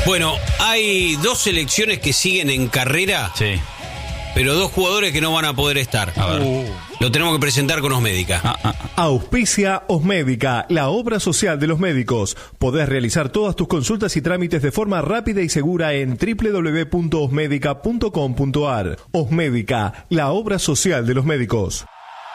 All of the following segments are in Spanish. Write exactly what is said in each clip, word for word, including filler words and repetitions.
Bueno, hay dos selecciones que siguen en carrera, Sí. pero dos jugadores que no van a poder estar. A ver. Uh. Lo tenemos que presentar con Osmédica. Ah, ah, ah. Auspicia Osmédica, la obra social de los médicos. Podés realizar todas tus consultas y trámites de forma rápida y segura en doble u doble u doble u punto osmédica punto com punto a r. Osmédica, la obra social de los médicos.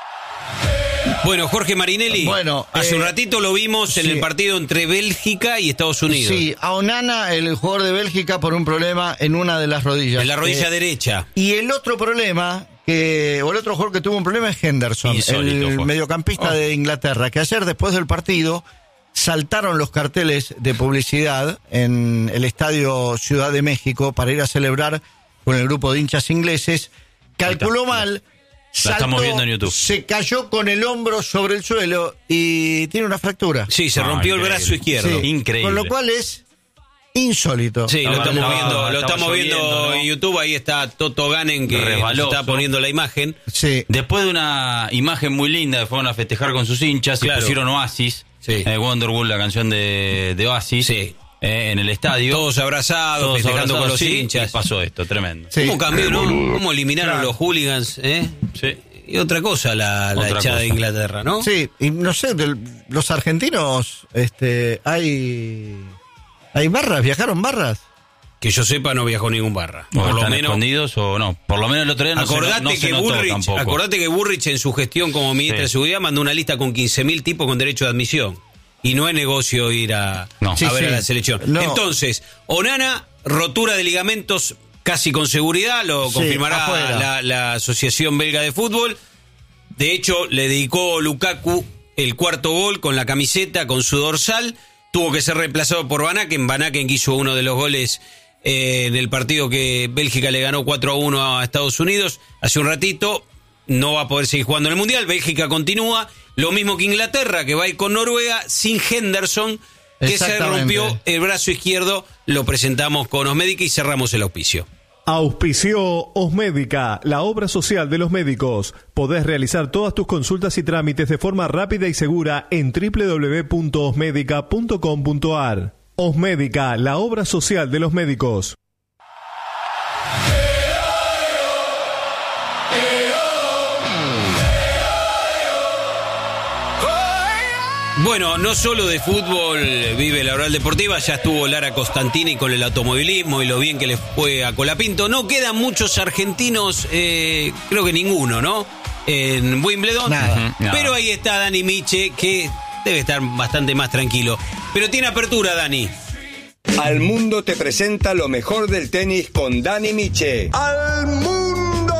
Bueno, Jorge Marinelli, Bueno, hace eh, un ratito lo vimos en sí. el partido entre Bélgica y Estados Unidos. Sí, a Onana, el jugador de Bélgica, por un problema en una de las rodillas. En la rodilla Eh, derecha. Y el otro problema, que, o el otro jugador que tuvo un problema es Henderson, Insólito el fue. mediocampista Oh. de Inglaterra, que ayer después del partido saltaron los carteles de publicidad en el Estadio Ciudad de México para ir a celebrar con el grupo de hinchas ingleses. Calculó mal, La estamos viendo en YouTube. se cayó con el hombro sobre el suelo y tiene una fractura. Sí, se Ah, rompió el increíble. brazo izquierdo. Sí, Increíble. Con lo cual es insólito. Sí, No, lo no, estamos no, viendo, lo estaba estamos viendo lloviendo, ¿no? en YouTube. Ahí está Toto Ganen, que nos Resbaloso. está poniendo la imagen. Sí. Después de una imagen muy linda, fueron a festejar con sus hinchas Claro. y pusieron Oasis, Sí. eh, Wonderwall, la canción de, de Oasis, Sí. eh, en el estadio. Todos abrazados, Todos festejando abrazados, con los sí, hinchas. y pasó esto, tremendo. Sí. ¿Cómo cambió, no? ¿Cómo eliminaron Claro. los hooligans, eh? Sí. Y otra cosa, la, la Otra echada cosa. de Inglaterra, ¿no? Sí, y no sé, del- los argentinos, este, hay, hay barras, viajaron barras. Que yo sepa, no viajó ningún barra. O Por lo están menos. escondidos o no. Por lo menos el otro día no, Acordate, se, no, no se que notó Bullrich, tampoco. acordate que Bullrich en su gestión como ministra Sí. de Seguridad mandó una lista con quince mil tipos con derecho de admisión. Y no es negocio ir a, No. a Sí, ver sí. a la selección. No. Entonces, Onana, rotura de ligamentos casi con seguridad, lo Sí, confirmará afuera. la, la Asociación Belga de Fútbol. De hecho, le dedicó Lukaku el cuarto gol con la camiseta, con su dorsal. Tuvo que ser reemplazado por Van Aken. Van Aken que hizo uno de los goles eh, en el partido que Bélgica le ganó cuatro a uno a Estados Unidos hace un ratito. No va a poder seguir jugando en el Mundial. Bélgica continúa. Lo mismo que Inglaterra, que va a ir con Noruega sin Henderson, que se Exactamente. rompió el brazo izquierdo. Lo presentamos con Osmédica y cerramos el auspicio. Auspició Osmédica, la obra social de los médicos. Podés realizar todas tus consultas y trámites de forma rápida y segura en doble u doble u doble u punto osmédica punto com punto a r. Osmédica, la obra social de los médicos. Bueno, no solo de fútbol vive la oral deportiva, ya estuvo Lara Costantini con el automovilismo y lo bien que le fue a Colapinto. No quedan muchos argentinos, eh, creo que ninguno, ¿no? En Wimbledon. Nada. Ujú, nada. Pero ahí está Dani Miche, que debe estar bastante más tranquilo. Pero tiene apertura, Dani. Al mundo te presenta lo mejor del tenis con Dani Miche. ¡Al mundo!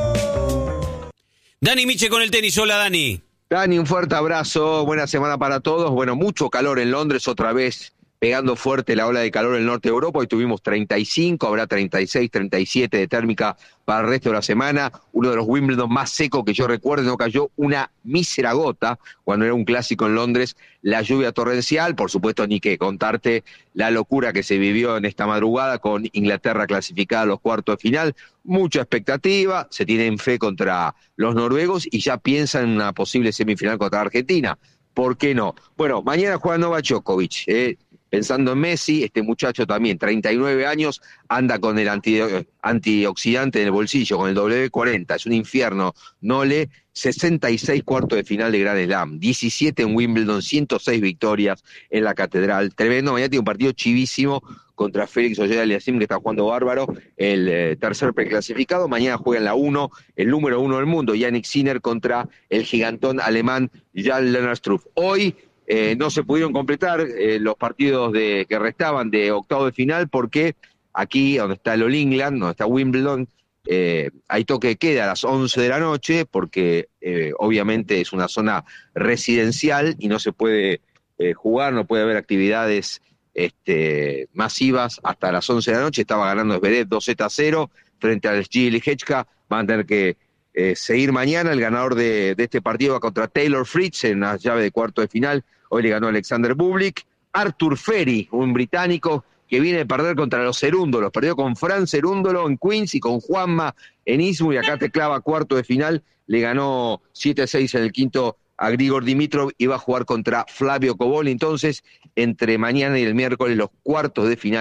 Dani Miche con el tenis. Hola, Dani. Dani, un fuerte abrazo, buena semana para todos. Bueno, mucho calor en Londres, otra vez pegando fuerte la ola de calor en el norte de Europa. Hoy tuvimos treinta y cinco, habrá treinta y seis, treinta y siete de térmica para el resto de la semana. Uno de los Wimbledon más secos que yo recuerdo, no cayó una mísera gota cuando era un clásico en Londres. La lluvia torrencial, por supuesto, ni que contarte la locura que se vivió en esta madrugada con Inglaterra clasificada a los cuartos de final. Mucha expectativa, se tienen fe contra los noruegos y ya piensan en una posible semifinal contra Argentina. ¿Por qué no? Bueno, mañana juega Novak Djokovic, eh, pensando en Messi, este muchacho también, treinta y nueve años, anda con el anti, antioxidante en el bolsillo, con el doble cuarenta, es un infierno, no le sesenta y seis cuartos de final de Grand Slam, diecisiete en Wimbledon, ciento seis victorias en la Catedral, tremendo. Mañana tiene un partido chivísimo contra Félix Auger-Aliassime, que está jugando bárbaro, el eh, tercer preclasificado. Mañana juega en la uno, el número uno del mundo, Yannick Sinner, contra el gigantón alemán Jan-Lennard Struff. Hoy eh, no se pudieron completar eh, los partidos de, que restaban de octavo de final, porque aquí, donde está el All England, donde está Wimbledon, eh, hay toque de queda a las once de la noche, porque eh, obviamente es una zona residencial y no se puede eh, jugar, no puede haber actividades este, masivas hasta las once de la noche. Estaba ganando Zverev dos sets a cero frente al Gili Hečka. Van a tener que eh, seguir mañana. El ganador de, de este partido va contra Taylor Fritz en la llave de cuarto de final. Hoy le ganó Alexander Bublik. Arthur Ferry, un británico que viene de perder contra los Cerúndolos. Perdió con Fran Cerúndolo en Queens y con Juanma en Istmo, y acá te clava cuarto de final. Le ganó siete a seis en el quinto a Grigor Dimitrov y va a jugar contra Flavio Cobolli. Entonces, entre mañana y el miércoles, los cuartos de final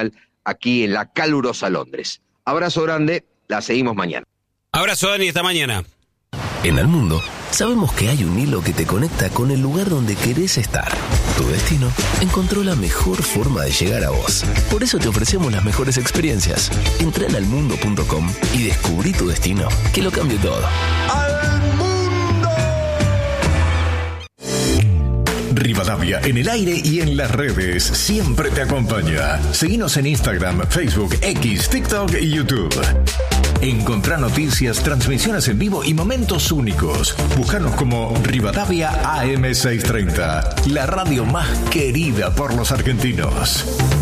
aquí en la calurosa Londres. Abrazo grande, la seguimos mañana. Abrazo, Dani, esta mañana. En Al Mundo sabemos que hay un hilo que te conecta con el lugar donde querés estar. Tu destino encontró la mejor forma de llegar a vos. Por eso te ofrecemos las mejores experiencias. Entra en al mundo punto com y descubrí tu destino, que lo cambie todo. ¡Al mundo! Rivadavia en el aire y en las redes siempre te acompaña. Seguinos en Instagram, Facebook, X, TikTok y YouTube. Encontrá noticias, transmisiones en vivo y momentos únicos. Búscanos como Rivadavia A M seiscientos treinta, la radio más querida por los argentinos.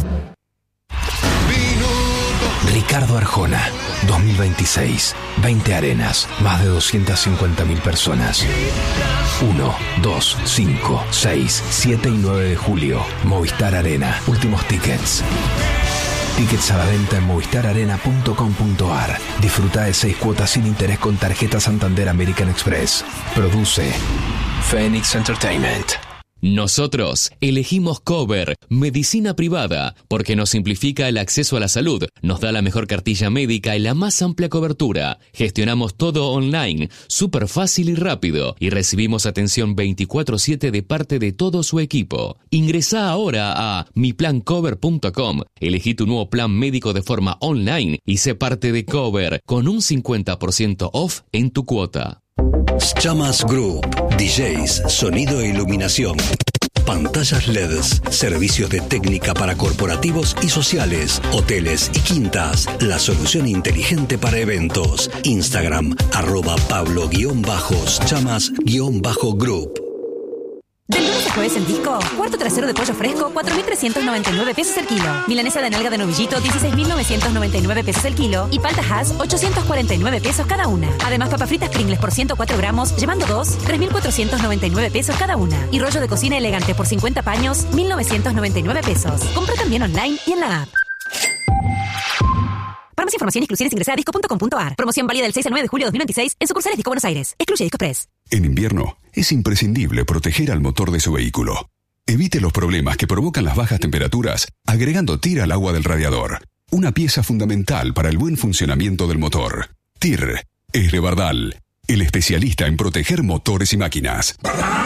Ricardo Arjona, dos mil veintiséis, veinte arenas, más de doscientas cincuenta mil personas. uno, dos, cinco, seis, siete y nueve de julio, Movistar Arena, últimos tickets. Tickets a la venta en movistar arena punto com punto ar. Disfruta de seis cuotas sin interés con tarjeta Santander American Express. Produce Phoenix Entertainment. Nosotros elegimos Cover, medicina privada, porque nos simplifica el acceso a la salud, nos da la mejor cartilla médica y la más amplia cobertura. Gestionamos todo online, súper fácil y rápido, y recibimos atención veinticuatro siete de parte de todo su equipo. Ingresá ahora a mi plan cover punto com, elegí tu nuevo plan médico de forma online y sé parte de Cover, con un cincuenta por ciento off en tu cuota. Chamas Group, D Js, sonido e iluminación, pantallas L E Ds, servicios de técnica para corporativos y sociales, hoteles y quintas, la solución inteligente para eventos. Instagram, arroba Pablo guión bajos, chamas guión bajo group. Del lunes a jueves en Disco, cuarto trasero de pollo fresco, cuatro mil trescientos noventa y nueve pesos el kilo. Milanesa de nalga de novillito, dieciséis mil novecientos noventa y nueve pesos el kilo. Y palta Hass, ochocientos cuarenta y nueve pesos cada una. Además, papas fritas Pringles por ciento cuatro gramos, llevando dos, tres mil cuatrocientos noventa y nueve pesos cada una. Y rollo de cocina elegante por cincuenta paños, mil novecientos noventa y nueve pesos. Compra también online y en la app. Para más información y exclusiones ingresa a disco punto com punto ar. Promoción válida del seis al nueve de julio de dos mil veintiséis en sucursales Disco Buenos Aires. Excluye Disco Press. En invierno, es imprescindible proteger al motor de su vehículo. Evite los problemas que provocan las bajas temperaturas agregando T I R al agua del radiador. Una pieza fundamental para el buen funcionamiento del motor. T I R es Revardal, el especialista en proteger motores y máquinas.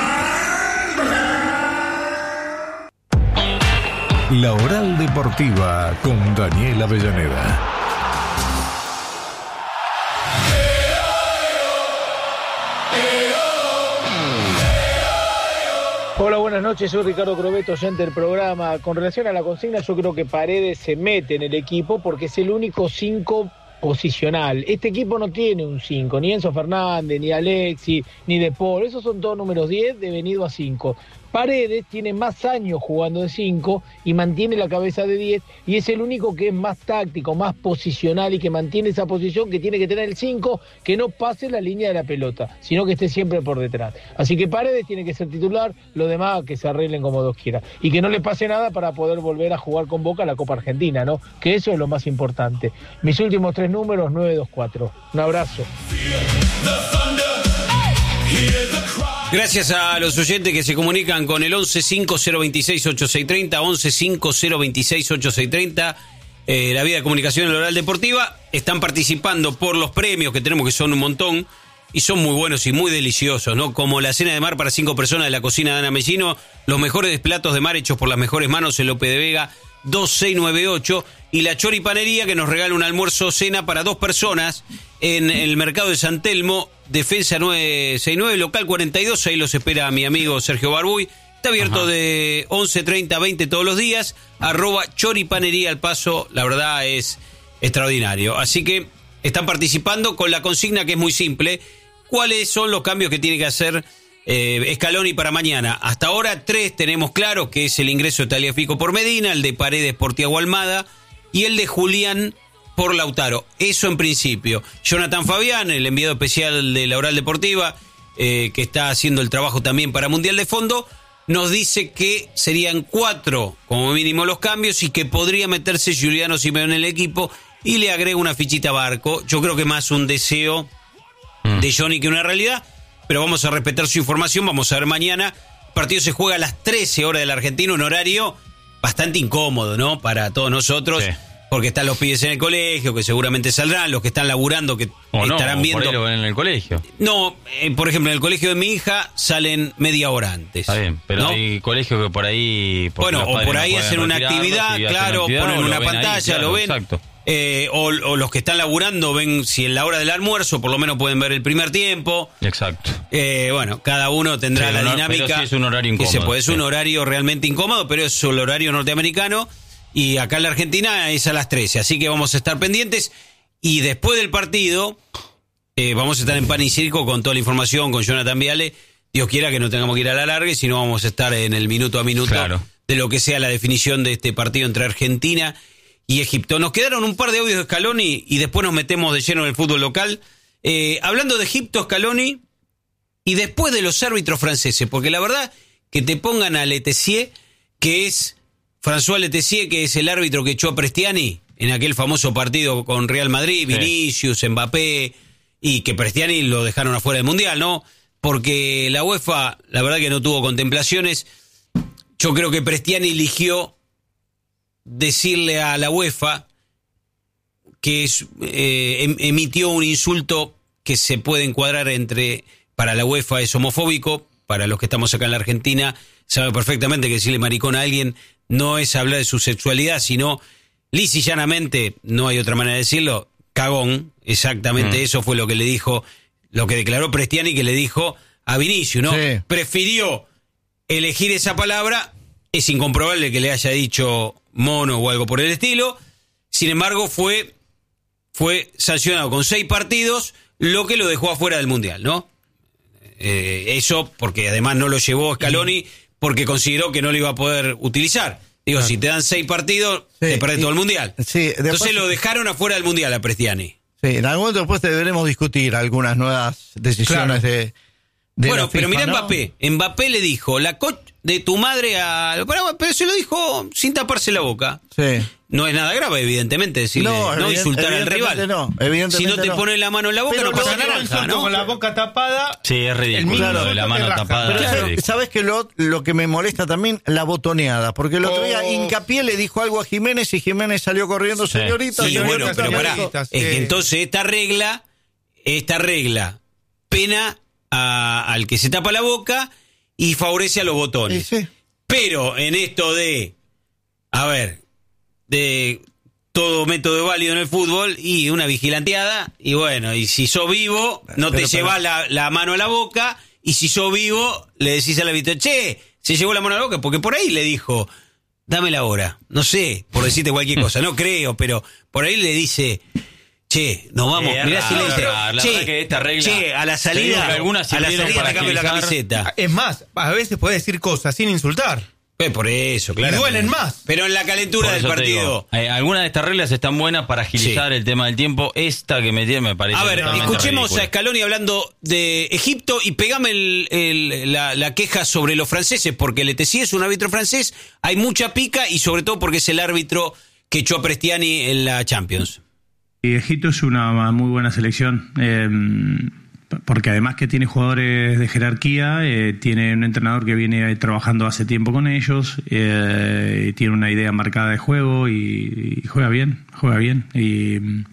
La Oral Deportiva con Daniel Avellaneda. Hola, buenas noches, soy Ricardo Crobeto, oyente del programa. Con relación a la consigna, yo creo que Paredes se mete en el equipo porque es el único cinco posicional. Este equipo no tiene un cinco, ni Enzo Fernández, ni Alexis, ni De Paul, esos son todos números diez de venido a cinco. Paredes tiene más años jugando de cinco y mantiene la cabeza de diez y es el único que es más táctico, más posicional y que mantiene esa posición que tiene que tener el cinco, que no pase la línea de la pelota, sino que esté siempre por detrás. Así que Paredes tiene que ser titular, lo demás que se arreglen como Dios quiera. Y que no le pase nada para poder volver a jugar con Boca la Copa Argentina, ¿no? Que eso es lo más importante. Mis últimos tres números, nueve dos cuatro. Un abrazo. Gracias a los oyentes que se comunican con el once cinco cero veintiséis ochenta y seis treinta, once cinco cero veintiséis ochenta y seis treinta, eh, la vía de comunicación en la Oral Deportiva. Están participando por los premios que tenemos, que son un montón, y son muy buenos y muy deliciosos, ¿no? Como la cena de mar para cinco personas de la cocina de Ana Mellino, los mejores platos de mar hechos por las mejores manos en Lope de Vega dos seis nueve ocho, y la Choripanería, que nos regala un almuerzo cena para dos personas en el mercado de San Telmo, Defensa nueve sesenta y nueve, local cuarenta y dos. Ahí los espera mi amigo Sergio Barbuy. Está abierto. Ajá. De once treinta a veinte todos los días. Arroba Choripanería al paso. La verdad es extraordinario. Así que están participando con la consigna, que es muy simple. ¿Cuáles son los cambios que tiene que hacer eh, Scaloni para mañana? Hasta ahora tres tenemos claro, que es el ingreso de Tagliafico por Medina, el de Paredes por Thiago Almada y el de Julián por Lautaro. Eso en principio. Jonathan Fabián, el enviado especial de la Oral Deportiva, eh, que está haciendo el trabajo también para Mundial de Fondo, nos dice que serían cuatro como mínimo los cambios y que podría meterse Giuliano Simeone en el equipo, y le agrega una fichita a Barco. Yo creo que más un deseo mm. de Johnny que una realidad, pero vamos a respetar su información. Vamos a ver mañana. El partido se juega a las trece horas del argentino, un horario bastante incómodo, ¿no? Para todos nosotros. Sí. porque están los pibes en el colegio, que seguramente saldrán, los que están laburando, que o estarán no, viendo. Por ahí lo ven en el colegio. No, eh, por ejemplo, en el colegio de mi hija salen media hora antes. Está bien, pero ¿no? hay colegios que por ahí... Bueno, o por ahí no hacen una actividad, claro, actividad, ponen una pantalla, ahí, claro, lo ven. Exacto. Eh, o, o los que están laburando ven si en la hora del almuerzo por lo menos pueden ver el primer tiempo. Exacto. Eh, bueno, cada uno tendrá sí, la no, dinámica. Pero sí es un horario incómodo. Que se puede, es sí. un horario realmente incómodo, pero es el horario norteamericano. Y acá en la Argentina es a las trece. Así que vamos a estar pendientes. Y después del partido, eh, vamos a estar en Pan y Circo con toda la información, con Jonathan Viale. Dios quiera que no tengamos que ir a la larga, sino vamos a estar en el minuto a minuto claro. de lo que sea la definición de este partido entre Argentina y Egipto. Nos quedaron un par de audios de Scaloni y después nos metemos de lleno en el fútbol local. Eh, hablando de Egipto, Scaloni, y después de los árbitros franceses, porque la verdad que te pongan a Letessier, que es François Letessier, que es el árbitro que echó a Prestiani en aquel famoso partido con Real Madrid, sí. Vinicius, Mbappé, y que Prestiani lo dejaron afuera del Mundial, ¿no? Porque la UEFA, la verdad que no tuvo contemplaciones. Yo creo que Prestiani eligió decirle a la UEFA que es, eh, em, emitió un insulto que se puede encuadrar entre, para la UEFA es homofóbico, para los que estamos acá en la Argentina, sabe perfectamente que decirle maricón a alguien no es hablar de su sexualidad, sino lis y llanamente, no hay otra manera de decirlo, cagón, exactamente mm. eso fue lo que le dijo, lo que declaró Prestiani, que le dijo a Vinicius, ¿no? Sí. Prefirió elegir esa palabra, es incomprobable que le haya dicho mono o algo por el estilo, sin embargo fue, fue sancionado con seis partidos, lo que lo dejó afuera del Mundial, ¿no? Eh, eso porque además no lo llevó Scaloni porque consideró que no lo iba a poder utilizar. Digo, claro. si te dan seis partidos, sí, te perdés y, todo el Mundial. Sí, después, entonces lo dejaron afuera del Mundial a Prestiani. Sí, en algún momento después deberemos discutir algunas nuevas decisiones claro. de, de bueno, la FIFA, pero mirá ¿no? Mbappé. Mbappé le dijo, la coach de tu madre a... Pero, pero se lo dijo sin taparse la boca. Sí. No es nada grave, evidentemente, decirle, no, no evident, insultar al rival. No, evidentemente si no te no. pones la mano en la boca, pero no pasa naranja, ¿no? Con la boca tapada. Sí, es ridículo. Claro, de la mano tapada. Pero claro. ¿Sabes qué? Lo, lo que me molesta también, la botoneada. Porque el otro oh. día Hincapié le dijo algo a Jiménez y Jiménez salió corriendo, sí. señorita. Sí, señorita, bueno, pero pará. Sí. Es que entonces esta regla, esta regla pena a, al que se tapa la boca y favorece a los botones. Sí, sí. Pero en esto de, a ver, de todo método válido en el fútbol y una vigilanteada, y bueno, y si sos vivo, no pero, te pero, llevas la, la mano a la boca, y si sos vivo, le decís al árbitro, che, se llevó la mano a la boca, porque por ahí le dijo, dame la hora, no sé, por decirte cualquier cosa, no creo, pero por ahí le dice... Che, nos vamos. Eh, mirá si le dice, la che, que esta regla, che, a la salida, a la salida te cambio la camiseta. Es más, a veces puede decir cosas sin insultar. Pues por eso, claro. Y duelen más. Pero en la calentura del partido. Digo, eh, algunas de estas reglas están buenas para agilizar sí. el tema del tiempo. Esta que me tiene me parece. A ver, escuchemos ridícula. a Scaloni hablando de Egipto y pegame el, el, la, la queja sobre los franceses, porque Letessier es un árbitro francés, hay mucha pica y sobre todo porque es el árbitro que echó a Prestiani en la Champions. Y Egipto es una muy buena selección, eh, porque además que tiene jugadores de jerarquía, eh, tiene un entrenador que viene trabajando hace tiempo con ellos, eh, tiene una idea marcada de juego y, y juega bien, juega bien. Y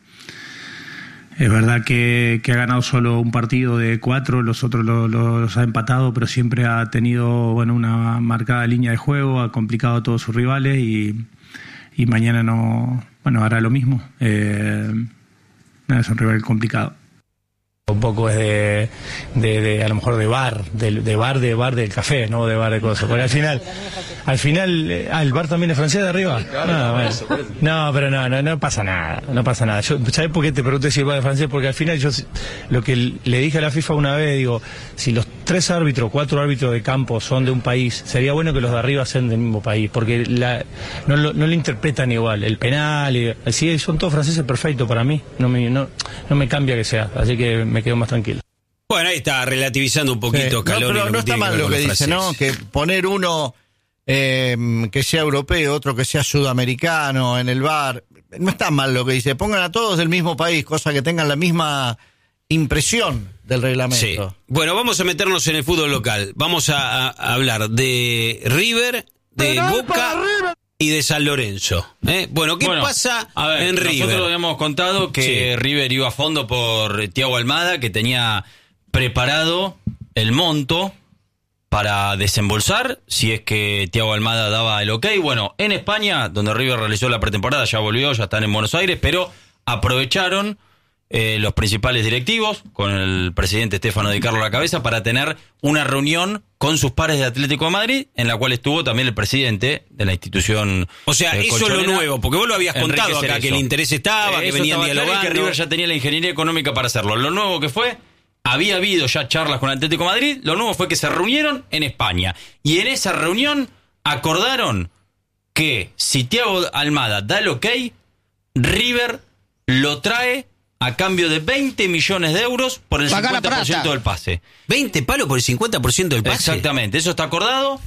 es verdad que, que ha ganado solo un partido de cuatro, los otros lo, lo, los ha empatado, pero siempre ha tenido bueno una marcada línea de juego, ha complicado a todos sus rivales y, y mañana no... Bueno, hará lo mismo. Eh, es un rival complicado. Un poco es de, de, de a lo mejor de bar, de, de bar, de bar del café, no de bar de cosas. Porque al final, al final, eh, ah, el bar también es francés de arriba. No, bueno. no pero no, no, no pasa nada, no pasa nada. Yo, ¿sabés por qué te pregunté si el bar es francés? Porque al final yo lo que le dije a la FIFA una vez, digo, si los tres árbitros, cuatro árbitros de campo son de un país, sería bueno que los de arriba sean del mismo país, porque la, no, lo, no lo interpretan igual. El penal, y, así son todos franceses, perfecto para mí. No me, no, no me cambia que sea, así que me quedo más tranquilo. Bueno, ahí está relativizando un poquito Scaloni. Sí. No, pero no está mal lo que dice, ¿no? Que poner uno eh, que sea europeo, otro que sea sudamericano en el bar, no está mal lo que dice. Pongan a todos del mismo país, cosa que tengan la misma impresión del reglamento. Sí. Bueno, vamos a meternos en el fútbol local. Vamos a, a hablar de River, de Boca y de San Lorenzo. ¿eh? Bueno, ¿qué Bueno, pasa a ver, en River? Nosotros habíamos contado que Sí. River iba a fondo por Thiago Almada, que tenía preparado el monto para desembolsar si es que Thiago Almada daba el ok. Bueno, en España, donde River realizó la pretemporada, ya volvió, ya están en Buenos Aires, pero aprovecharon eh, los principales directivos, con el presidente Stefano Di Carlo a la cabeza, para tener una reunión con sus pares de Atlético de Madrid, en la cual estuvo también el presidente de la institución. O sea, eh, eso es lo colchonera, nuevo, porque vos lo habías Enrique contado acá, Cerezo. que el interés estaba, que Eso venían estaba claro y dialogando. que River ya tenía la ingeniería económica para hacerlo. Lo nuevo que fue, había habido ya charlas con Atlético de Madrid, lo nuevo fue que se reunieron en España. Y en esa reunión acordaron que si Thiago Almada da el ok, River lo trae a cambio de veinte millones de euros por el Paga la cincuenta por ciento plata. del pase. ¿veinte palos por el cincuenta por ciento del pase? Exactamente, eso está acordado.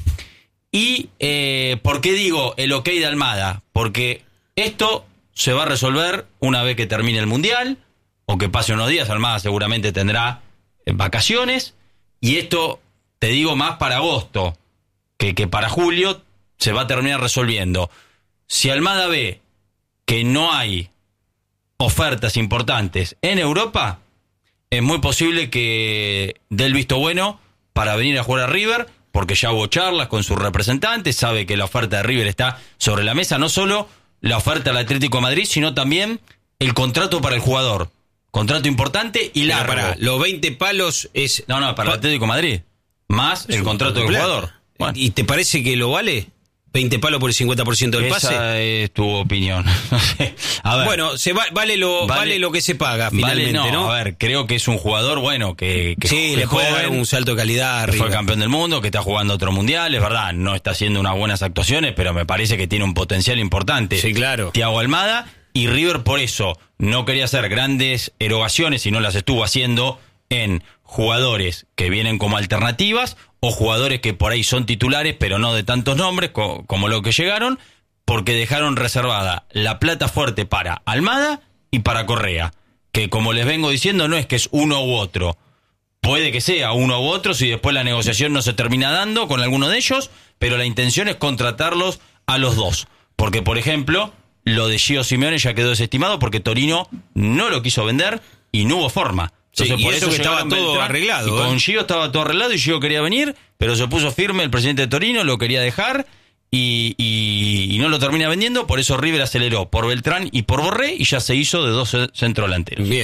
Y, eh, ¿por qué digo el ok de Almada? Porque esto se va a resolver una vez que termine el Mundial, o que pase unos días. Almada seguramente tendrá eh, vacaciones, y esto, te digo, más para agosto, que, que para julio se va a terminar resolviendo. Si Almada ve que no hay ofertas importantes en Europa, es muy posible que dé el visto bueno para venir a jugar a River, porque ya hubo charlas con sus representantes, sabe que la oferta de River está sobre la mesa, no solo la oferta del Atlético de Madrid, sino también el contrato para el jugador. Contrato importante y largo. Pero pará, los veinte palos es... No, no, para el Atlético de Madrid. Más el contrato del Claro. jugador. Bueno. ¿Y te parece que lo vale? ¿veinte palos por el cincuenta por ciento del Esa pase? es tu opinión. No sé. A ver. Bueno, se va- vale, lo, vale, Vale- lo que se paga Vale, finalmente, no, ¿no? A ver, creo que es un jugador bueno que, que Sí, que le puede joven, dar un salto de calidad a que fue River. campeón del mundo, que está jugando otro mundial, es verdad, no está haciendo unas buenas actuaciones, pero me parece que tiene un potencial importante. Sí, claro. Thiago Almada, y River por eso no quería hacer grandes erogaciones y no las estuvo haciendo en jugadores que vienen como alternativas o jugadores que por ahí son titulares pero no de tantos nombres co- como lo que llegaron, porque dejaron reservada la plata fuerte para Almada y para Correa, que como les vengo diciendo no es que es uno u otro, puede que sea uno u otro si después la negociación no se termina dando con alguno de ellos, pero la intención es contratarlos a los dos, porque por ejemplo lo de Gio Simeone ya quedó desestimado porque Torino no lo quiso vender y no hubo forma. Sí, Entonces, y por eso eso que estaba llegaron todo Beltrán, arreglado, y con ¿eh? Gio estaba todo arreglado y Gio quería venir, pero se puso firme el presidente de Torino, lo quería dejar y, y, y no lo termina vendiendo, por eso River aceleró por Beltrán y por Borré y ya se hizo de dos centrodelanteros. Bien.